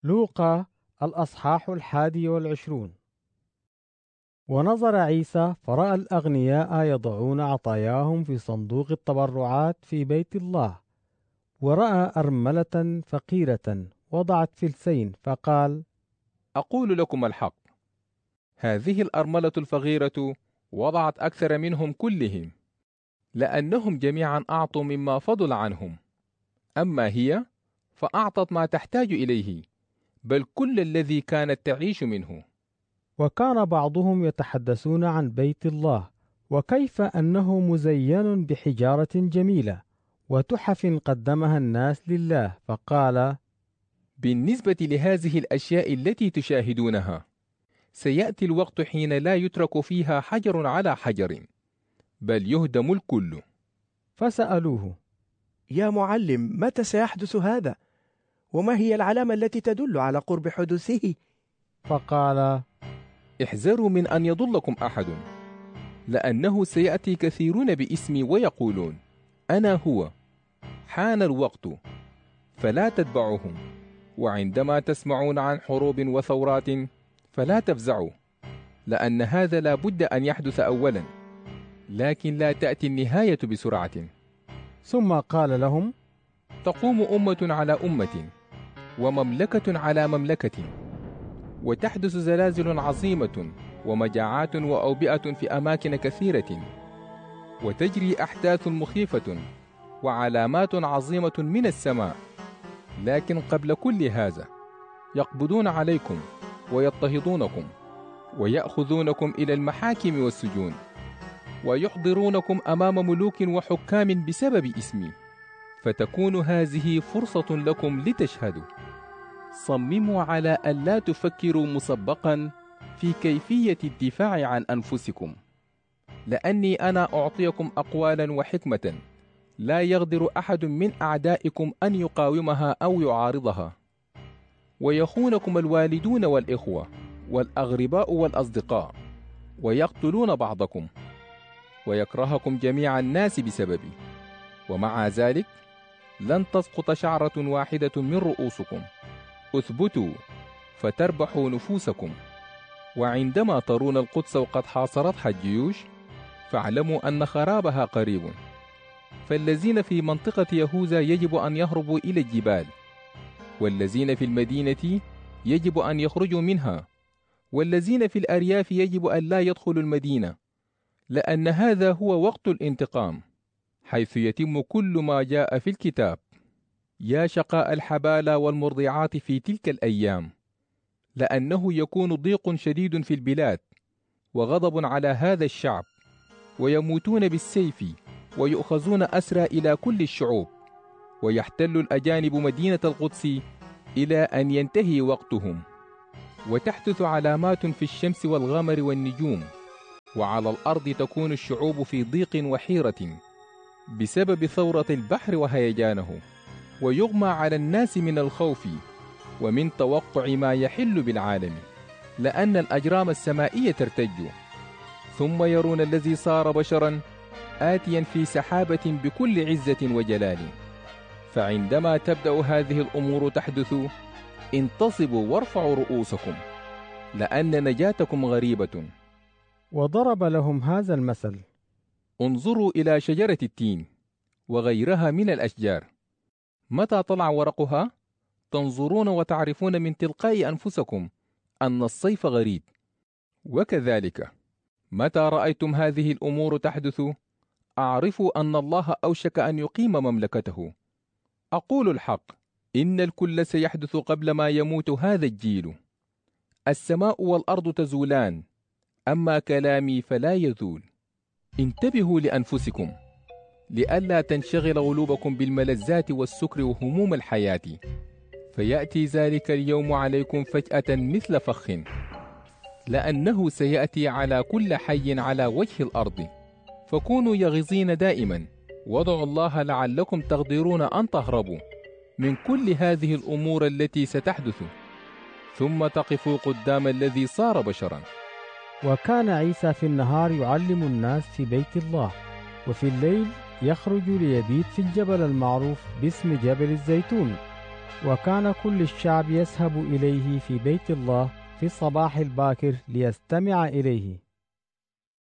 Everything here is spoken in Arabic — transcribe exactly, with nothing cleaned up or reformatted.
لوقا الأصحاح الحادي والعشرون. ونظر عيسى فرأى الأغنياء يضعون عطاياهم في صندوق التبرعات في بيت الله، ورأى أرملة فقيرة وضعت فلسين، فقال: أقول لكم الحق، هذه الأرملة الفقيرة وضعت أكثر منهم كلهم، لأنهم جميعا أعطوا مما فضل عنهم، أما هي فأعطت ما تحتاج إليه، بل كل الذي كانت تعيش منه. وكان بعضهم يتحدثون عن بيت الله، وكيف أنه مزين بحجارة جميلة وتحف قدمها الناس لله، فقال: بالنسبة لهذه الأشياء التي تشاهدونها، سيأتي الوقت حين لا يترك فيها حجر على حجر، بل يهدم الكل. فسألوه: يا معلم، متى سيحدث هذا؟ وما هي العلامة التي تدل على قرب حدوثه؟ فقال: احذروا من أن يضلكم أحد، لأنه سيأتي كثيرون باسمي ويقولون: أنا هو، حان الوقت، فلا تتبعوهم. وعندما تسمعون عن حروب وثورات فلا تفزعوا، لأن هذا لا بد أن يحدث أولا، لكن لا تأتي النهاية بسرعة. ثم قال لهم: تقوم أمة على أمة، ومملكة على مملكة، وتحدث زلازل عظيمة ومجاعات وأوبئة في أماكن كثيرة، وتجري أحداث مخيفة وعلامات عظيمة من السماء. لكن قبل كل هذا يقبضون عليكم ويضطهدونكم ويأخذونكم إلى المحاكم والسجون، ويحضرونكم أمام ملوك وحكام بسبب اسمي، فتكون هذه فرصة لكم لتشهدوا. صمموا على ألا تفكروا مسبقا في كيفية الدفاع عن أنفسكم، لأني أنا أعطيكم أقوالا وحكمة لا يقدر أحد من أعدائكم أن يقاومها أو يعارضها. ويخونكم الوالدون والإخوة والأغرباء والأصدقاء، ويقتلون بعضكم، ويكرهكم جميع الناس بسببي، ومع ذلك لن تسقط شعرة واحدة من رؤوسكم. اثبتوا فتربحوا نفوسكم. وعندما ترون القدس وقد حاصرتها الجيوش، فاعلموا أن خرابها قريب. فالذين في منطقة يهوذا يجب أن يهربوا إلى الجبال، والذين في المدينة يجب أن يخرجوا منها، والذين في الأرياف يجب أن لا يدخلوا المدينة، لأن هذا هو وقت الانتقام، حيث يتم كل ما جاء في الكتاب. يا شقاء الحبالى والمرضعات في تلك الأيام، لأنه يكون ضيق شديد في البلاد وغضب على هذا الشعب، ويموتون بالسيف ويؤخذون أسرى إلى كل الشعوب، ويحتل الأجانب مدينة القدس إلى أن ينتهي وقتهم. وتحدث علامات في الشمس والقمر والنجوم، وعلى الأرض تكون الشعوب في ضيق وحيرة بسبب ثورة البحر وهيجانه، ويغمى على الناس من الخوف ومن توقع ما يحل بالعالم، لأن الأجرام السمائية ترتج. ثم يرون الذي صار بشرا آتيا في سحابة بكل عزة وجلال. فعندما تبدأ هذه الأمور تحدث، انتصبوا وارفعوا رؤوسكم، لأن نجاتكم غريبة. وضرب لهم هذا المثل: انظروا إلى شجرة التين وغيرها من الأشجار، متى طلع ورقها تنظرون وتعرفون من تلقاء أنفسكم أن الصيف غريب. وكذلك متى رأيتم هذه الأمور تحدث، أعرفوا أن الله أوشك أن يقيم مملكته. أقول الحق، إن الكل سيحدث قبل ما يموت هذا الجيل. السماء والأرض تزولان، أما كلامي فلا يزول. انتبهوا لأنفسكم، لئلا تنشغل قلوبكم بالملذات والسكر وهموم الحياة، فيأتي ذلك اليوم عليكم فجأة مثل فخ، لأنه سيأتي على كل حي على وجه الأرض. فكونوا يغظين دائما، وادعوا الله لعلكم تقدرون أن تهربوا من كل هذه الأمور التي ستحدث، ثم تقفوا قدام الذي صار بشرا. وكان عيسى في النهار يعلم الناس في بيت الله، وفي الليل يخرج ليبيت في الجبل المعروف باسم جبل الزيتون. وكان كل الشعب يذهب إليه في بيت الله في الصباح الباكر ليستمع إليه.